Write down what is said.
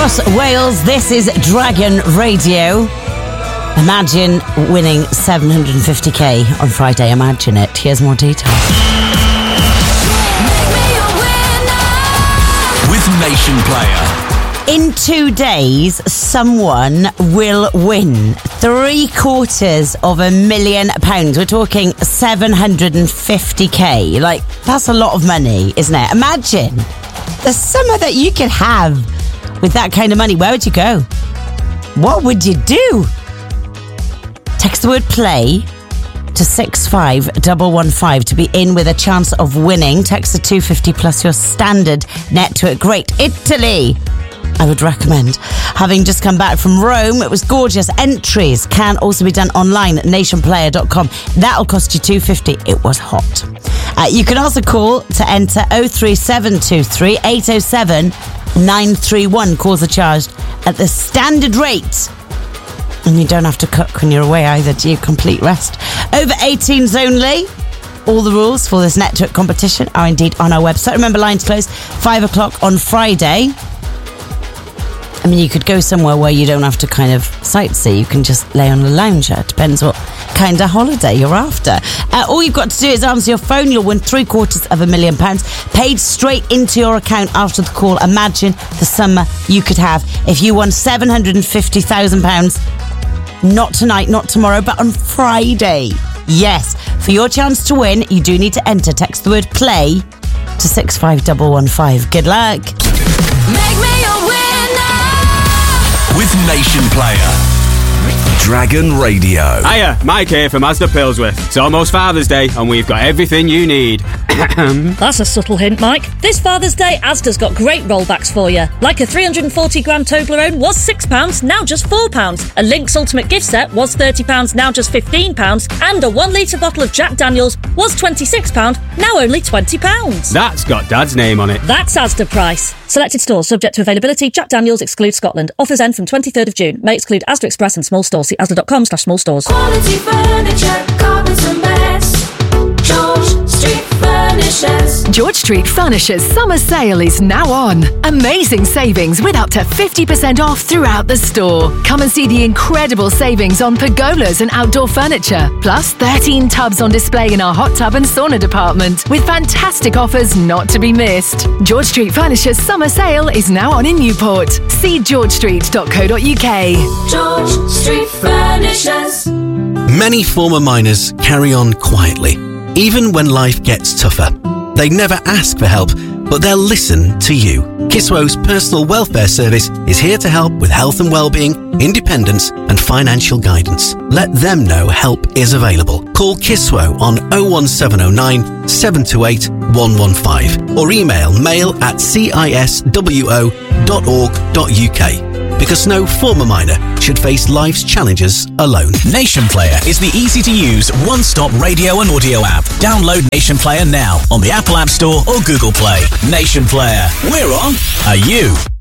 across Wales. This is Dragon Radio. Imagine winning 750k on Friday. Imagine it. Here's more details. With Nation Player. In 2 days, someone will win £750,000. We're talking 750k. Like, that's a lot of money, isn't it? Imagine the summer that you could have with that kind of money. Where would you go? What would you do? Text the word play to 65115 to be in with a chance of winning. Text the 250 plus your standard network rate. Italy, I would recommend. Having just come back from Rome, it was gorgeous. Entries can also be done online at nationplayer.com. That'll cost you $250. It was hot. You can also call to enter 03723 807 931. Calls are charged at the standard rate. And you don't have to cook when you're away either, do you? Complete rest. Over 18s only. All the rules for this network competition are indeed on our website. Remember, lines close 5 o'clock on Friday. I mean, you could go somewhere where you don't have to kind of sightsee. You can just lay on a lounger. It depends what kind of holiday you're after. All you've got to do is answer your phone. You'll win £750,000 paid straight into your account after the call. Imagine the summer you could have if you won £750,000. Not tonight, not tomorrow, but on Friday. Yes, for your chance to win, you do need to enter. Text the word play to 65115. Good luck. Make me a winner with Nation Player. Dragon Radio. Hiya, Mike here from Asda Pilsworth. It's almost Father's Day and we've got everything you need. That's a subtle hint, Mike. This Father's Day, Asda's got great rollbacks for you. Like a 340-gram Toblerone was £6, now just £4. A Lynx Ultimate gift set was £30, now just £15. And a 1 litre bottle of Jack Daniels was £26, now only £20. That's got Dad's name on it. That's Asda price. Selected stores subject to availability. Jack Daniels excludes Scotland. Offers end from 23rd of June. May exclude Asda Express and small stores. See asda.com/small stores. Quality furniture, carpets and beds. George Street Furnishers. George Street Furnishers summer sale is now on. Amazing savings with up to 50% off throughout the store. Come and see the incredible savings on pergolas and outdoor furniture. Plus 13 tubs on display in our hot tub and sauna department with fantastic offers not to be missed. George Street Furnishers summer sale is now on in Newport. See georgestreet.co.uk. George Street Furnishers. Many former miners carry on quietly, even when life gets tougher. They never ask for help, but they'll listen to you. Kiswo's personal welfare service is here to help with health and well-being, independence and financial guidance. Let them know help is available. Call Kiswo on 01709 728 115 or email mail@ciswo.org.uk. Because no former miner should face life's challenges alone. Nation Player is the easy-to-use one-stop radio and audio app. Download Nation Player now on the Apple App Store or Google Play. Nation Player. We're on. Are you?